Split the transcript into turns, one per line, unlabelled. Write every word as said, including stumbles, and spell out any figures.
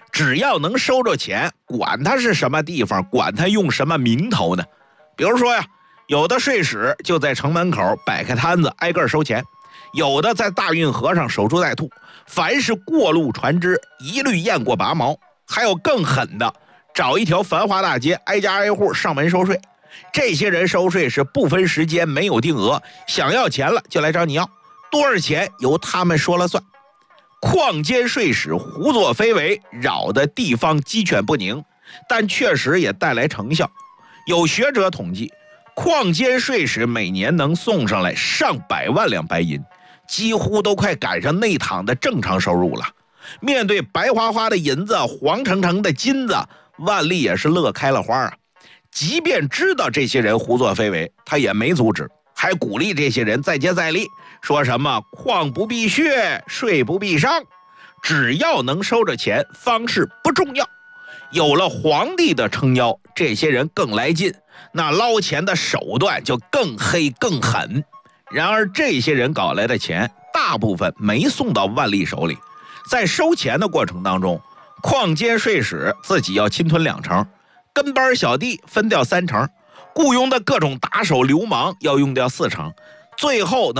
只要能收着钱，管他是什么地方，管他用什么名头呢？比如说呀，有的税使就在城门口摆开摊子，挨个收钱；有的在大运河上守株待兔，凡是过路船只一律验过拔毛；还有更狠的，找一条繁华大街，挨家挨户上门收税。这些人收税是不分时间，没有定额，想要钱了就来找你要，多少钱由他们说了算。矿监税使胡作非为，扰得地方鸡犬不宁，但确实也带来成效。有学者统计，矿监税使每年能送上来上百万两白银，几乎都快赶上内堂的正常收入了。面对白花花的银子，黄澄澄的金子，万历也是乐开了花啊！即便知道这些人胡作非为，他也没阻止，还鼓励这些人再接再厉，说什么矿不避血，税不避商，只要能收着钱，方式不重要。有了皇帝的撑腰，这些人更来劲，那捞钱的手段就更黑更狠。然而这些人搞来的钱大部分没送到万历手里，在收钱的过程当中，矿监税使自己要侵吞两成，跟班小弟分掉三成，雇佣的各种打手流氓要用掉四成，最后呢